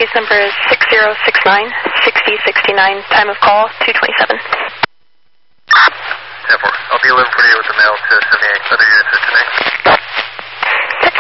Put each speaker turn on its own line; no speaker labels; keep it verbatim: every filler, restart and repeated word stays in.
case number is six zero six nine, six zero six nine, time of call two twenty-seven.
ten four, I'll be eleven forty-eight with the mail to seventy-eight. Other units are today.